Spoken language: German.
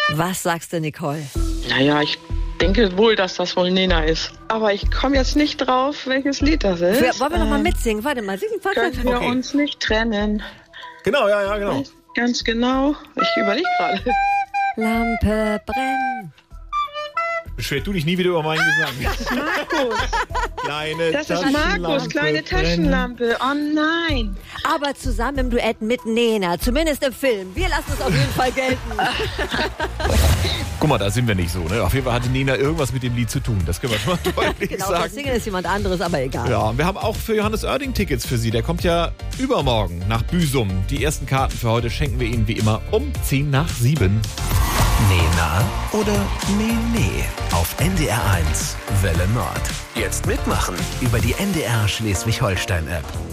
Was sagst du, Nicole? Naja, ich denke wohl, dass das wohl Nena ist. Aber ich komme jetzt nicht drauf, welches Lied das ist. Wollen wir noch mal mitsingen? Warte mal, singen wir Können wir uns nicht trennen. Genau, ja, genau. Ganz genau. Ich überlege gerade. Lampe brennen. Beschwer du dich nie wieder über meinen Gesang. Das ist Markus. Kleine Das ist Markus, kleine Taschenlampe. Oh nein. Aber zusammen im Duett mit Nena, zumindest im Film. Wir lassen es auf jeden Fall gelten. Guck mal, da sind wir nicht so, ne? Auf jeden Fall hatte Nena irgendwas mit dem Lied zu tun. Das können wir schon mal deutlich Genau, sagen. das Singen ist jemand anderes, aber egal. Ja, und wir haben auch für Johannes Oerding Tickets für Sie. Der kommt ja übermorgen nach Büsum. Die ersten Karten für heute schenken wir Ihnen wie immer um 6:50. Nena oder Nee. Auf NDR 1 Welle Nord. Jetzt mitmachen über die NDR Schleswig-Holstein-App.